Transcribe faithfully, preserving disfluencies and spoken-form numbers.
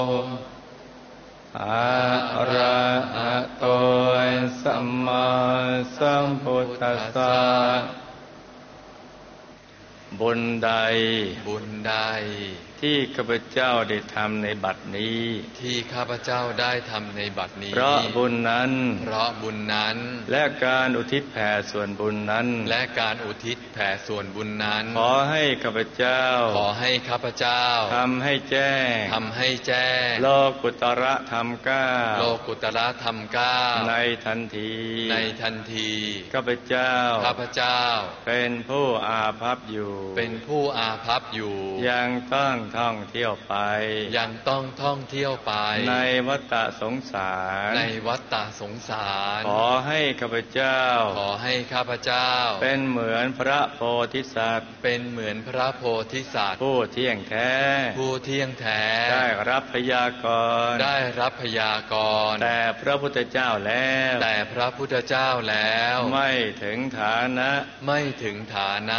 อะระหะโตสัมมาสัมพุทธัสสะบุญใดบุญใดที่ข้าพเจ้าได้ทำในบัดนี้ที่ข้าพเจ้าได้ทำในบัดนี้เพราะบุญนั้นเพราะบุญนั้นและการอุทิศแผ่ส่วนบุญนั้นและการอุทิศแผ่ส่วนบุญนั้นขอให้ข้าพเจ้าขอให้ข้าพเจ้าทำให้แจ้งทำให้แจ้งโลกุตระธรรมเก้าโลกุตระธรรมเก้าในทันทีในทันทีข้าพเจ้าข้าพเจ้าเป็นผู้อาภัพอยู่เป็นผู้อาภัพอยู่ยังต้องท่องเที่ยวไปยังต้องท่องเที่ยวไปในวัฏสงสารในวัฏสงสารขอให้ข้าพเจ้าขอให้ข้าพเจ้าเป็นเหมือนพระโพธิสัตว์เป็นเหมือนพระโพธิสัตว์ผู้เที่ยงแท้ผู้เที่ยงแท้ได้รับพยากรณ์ได้รับพยากรณ์แต่พระพุทธเจ้าแล้วแต่พระพุทธเจ้าแล้วไม่ถึงฐานะไม่ถึงฐานะ